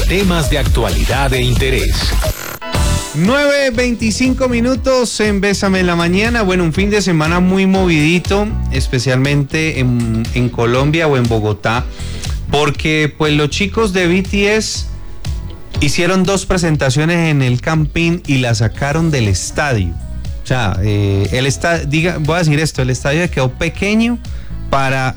Temas de actualidad e interés. 9:25 minutos en Bésame en la Mañana. Bueno, un fin de semana muy movidito, especialmente en Colombia o en Bogotá, porque pues los chicos de BTS hicieron 2 presentaciones en el Campín y la sacaron del estadio. O sea, el estadio, voy a decir esto, el estadio quedó pequeño para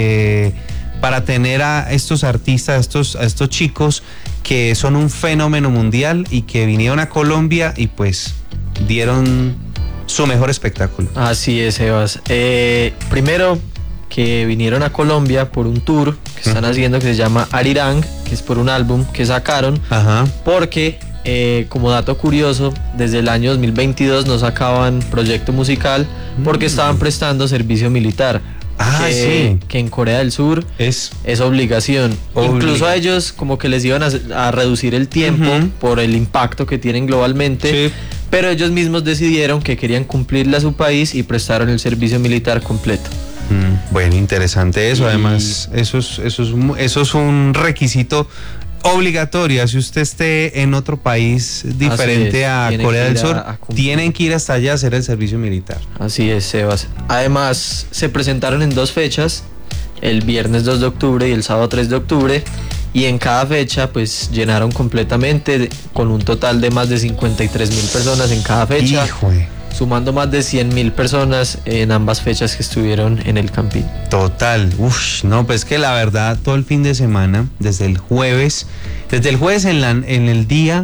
tener a estos artistas, a estos chicos que son un fenómeno mundial y que vinieron a Colombia y pues dieron su mejor espectáculo. Así es, Sebas. Primero que vinieron a Colombia por un tour que están haciendo que se llama Arirang, que es por un álbum que sacaron. Ajá. Porque como dato curioso, desde el año 2022 no sacaban proyecto musical porque estaban prestando servicio militar. Que en Corea del Sur es obligación. Incluso a ellos como que les iban a reducir el tiempo por el impacto que tienen globalmente, pero ellos mismos decidieron que querían cumplirle a su país y prestaron el servicio militar completo. Bueno, interesante eso. Además, eso es un requisito obligatorio. Si usted esté en otro país diferente a Corea del Sur, tienen que ir hasta allá a hacer el servicio militar. Así es, Sebas. Además, se presentaron en 2 fechas, el viernes 2 de octubre y el sábado 3 de octubre, y en cada fecha pues llenaron completamente, con un total de más de 53,000 personas en cada fecha. Sumando más de 100,000 personas en ambas fechas que estuvieron en el Campín. Total, no, pues que la verdad todo el fin de semana, desde el jueves en el día,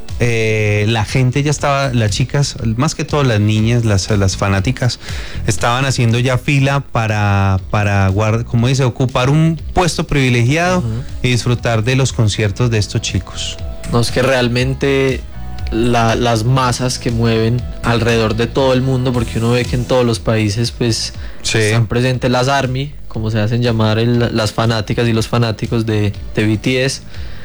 la gente ya estaba, las chicas, más que todo las niñas, las fanáticas, estaban haciendo ya fila para como dice, ocupar un puesto privilegiado y disfrutar de los conciertos de estos chicos. No, es que realmente las masas que mueven alrededor de todo el mundo, porque uno ve que en todos los países pues están presentes las ARMY, como se hacen llamar las fanáticas y los fanáticos de BTS,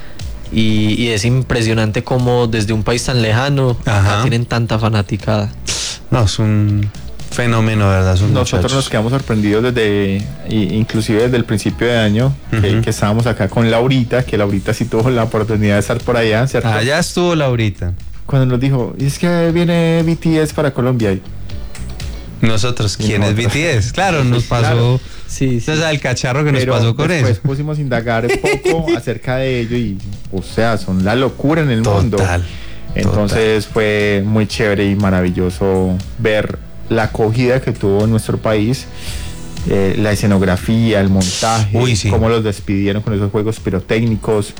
y es impresionante como desde un país tan lejano tienen tanta fanaticada. No, es un fenómeno, ¿verdad? Nosotros nos quedamos sorprendidos inclusive desde el principio de año, que estábamos acá con Laurita, que Laurita sí tuvo la oportunidad de estar por allá, ¿cierto? Allá estuvo Laurita. Cuando nos dijo, es que viene BTS para Colombia. Nosotros, ¿quién es BTS? Claro, nos pasó. Claro. Entonces, el cacharro que nos pasó con eso. Después pusimos a indagar un poco acerca de ello y, o sea, son la locura en el mundo. Entonces fue muy chévere y maravilloso ver la acogida que tuvo en nuestro país, la escenografía, el montaje, cómo los despidieron con esos juegos pirotécnicos.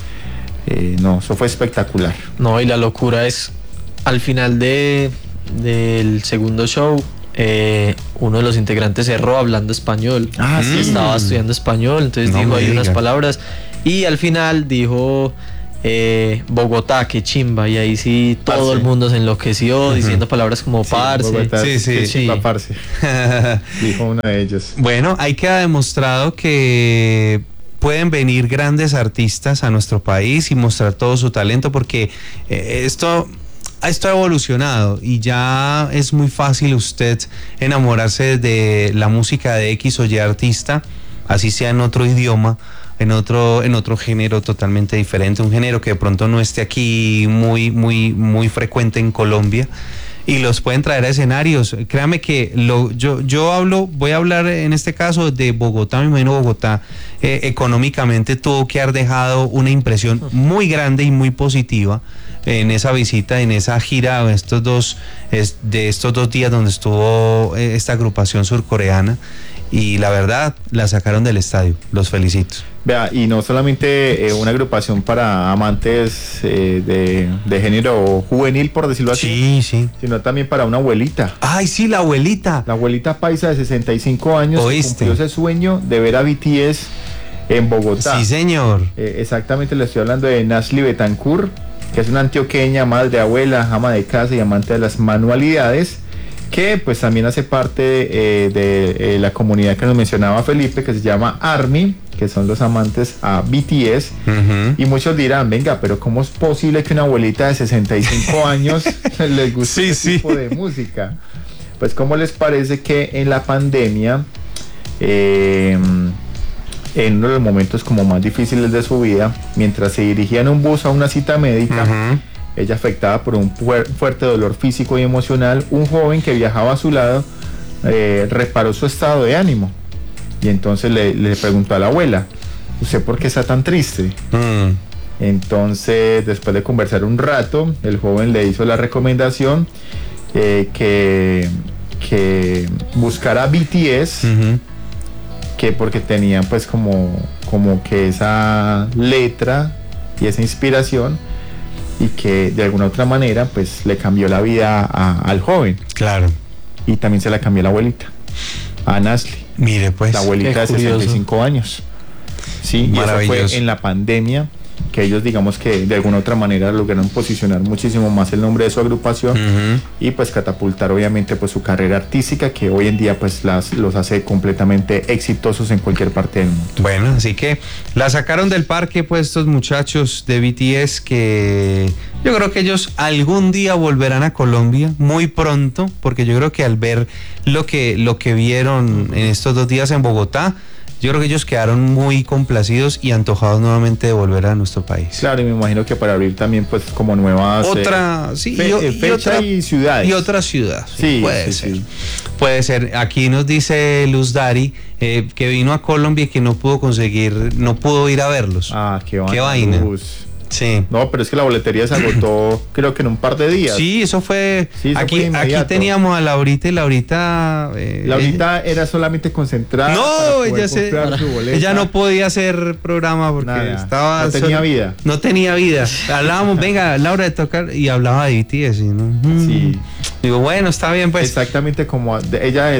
Eso fue espectacular. No, y la locura es al final del segundo show, uno de los integrantes cerró hablando español. Estaba estudiando español, entonces dijo ahí unas palabras y al final dijo Bogotá, qué chimba, y ahí sí todo el mundo se enloqueció diciendo palabras como parce. Bogotá, chimba, parce. Dijo uno de ellos. Bueno, ahí queda demostrado que pueden venir grandes artistas a nuestro país y mostrar todo su talento, porque esto ha evolucionado y ya es muy fácil usted enamorarse de la música de X o Y artista, así sea en otro idioma, en otro género totalmente diferente, un género que de pronto no esté aquí muy frecuente en Colombia, y los pueden traer a escenarios. Créame que voy a hablar en este caso de Bogotá. Me imagino Bogotá económicamente tuvo que haber dejado una impresión muy grande y muy positiva en esa visita, en esa gira de estos 2 días donde estuvo esta agrupación surcoreana, y la verdad la sacaron del estadio. Los felicito. Vea, y no solamente una agrupación para amantes de género juvenil, por decirlo así, sino también para una abuelita. ¡Ay, sí, la abuelita! La abuelita paisa de 65 años que cumplió ese sueño de ver a BTS en Bogotá. Sí, señor. Exactamente, le estoy hablando de Nasli Betancourt, que es una antioqueña, madre, abuela, ama de casa y amante de las manualidades, que pues también hace parte de la comunidad que nos mencionaba Felipe, que se llama ARMY, que son los amantes a BTS. Y muchos dirán, venga, pero ¿cómo es posible que una abuelita de 65 años les guste ese tipo de música? Pues, ¿cómo les parece que en la pandemia en uno de los momentos como más difíciles de su vida, mientras se dirigía en un bus a una cita médica, ella afectada por un fuerte dolor físico y emocional, un joven que viajaba a su lado reparó su estado de ánimo y entonces le preguntó a la abuela, ¿usted por qué está tan triste? Entonces, después de conversar un rato, el joven le hizo la recomendación que buscara BTS, que porque tenían pues como que esa letra y esa inspiración, y que de alguna otra manera pues le cambió la vida al joven. Claro. Y también se la cambió la abuelita, a Nasli. Mire pues. La abuelita de 65 años. Sí, y eso fue en la pandemia, que ellos digamos que de alguna otra manera lograron posicionar muchísimo más el nombre de su agrupación y pues catapultar obviamente pues su carrera artística, que hoy en día pues los hace completamente exitosos en cualquier parte del mundo. Bueno, así que la sacaron del parque pues estos muchachos de BTS, que yo creo que ellos algún día volverán a Colombia muy pronto, porque yo creo que al ver lo que vieron en estos 2 días en Bogotá, yo creo que ellos quedaron muy complacidos y antojados nuevamente de volver a nuestro país. Claro, y me imagino que para abrir también pues como nuevas fecha y ciudades. Y otras ciudades. Sí, puede ser. Sí. Puede ser. Aquí nos dice Luz Dari que vino a Colombia y que no pudo ir a verlos. Ah, qué vaina. Luz. Sí. No, pero es que la boletería se agotó creo que en un par de días. Sí, eso fue. Sí, aquí teníamos a Laurita y Laurita. Laurita era solamente concentrada. No, ella no podía hacer programa porque estaba. No tenía vida. No tenía vida. Hablábamos, venga, Laura, de tocar, y hablaba de BTS, ¿no? Sí. Digo, bueno, está bien, pues. Exactamente como ella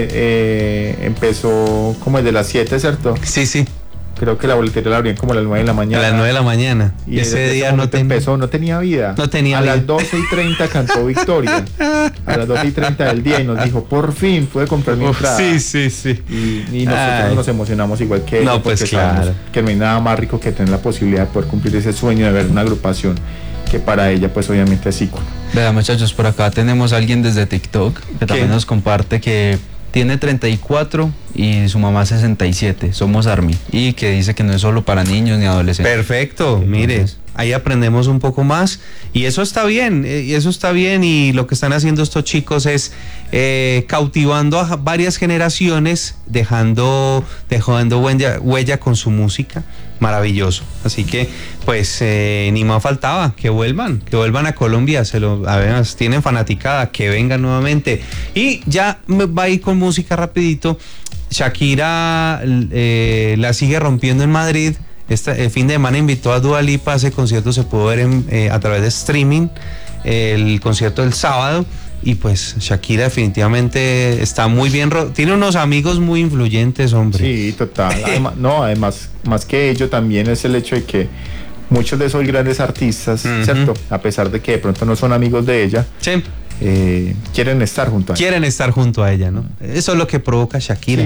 empezó como desde las 7, ¿cierto? Sí. Creo que la boletería la abrían como a las 9 de la mañana. A las 9 de la mañana. Y ese día no tenía vida. No tenía vida. A las 12:30 cantó Victoria. A las 12:30 del día y nos dijo, por fin pude comprar mi entrada. Sí. Y nosotros nos emocionamos igual que ella. No, pues claro. Que no hay nada más rico que tener la posibilidad de poder cumplir ese sueño de ver una agrupación que para ella pues obviamente es ícono. Vea, muchachos, por acá tenemos a alguien desde TikTok que también nos comparte que tiene 34 y su mamá 67, somos ARMY, y que dice que no es solo para niños ni adolescentes. Perfecto, mire, ahí aprendemos un poco más y eso está bien, y lo que están haciendo estos chicos es cautivando a varias generaciones, dejando huella con su música. Maravilloso, así que pues ni más faltaba que vuelvan a Colombia, además tienen fanaticada, que vengan nuevamente. Y ya va a ir con música rapidito. Shakira la sigue rompiendo en Madrid. El fin de semana invitó a Dua Lipa, ese concierto se pudo ver a través de streaming, el concierto del sábado. Y pues Shakira definitivamente está muy bien, tiene unos amigos muy influyentes, hombre. Sí, total. Además, más que ello también es el hecho de que muchos de esos grandes artistas, ¿cierto? A pesar de que de pronto no son amigos de ella, quieren estar junto a ella. ¿No? Eso es lo que provoca Shakira. Sí.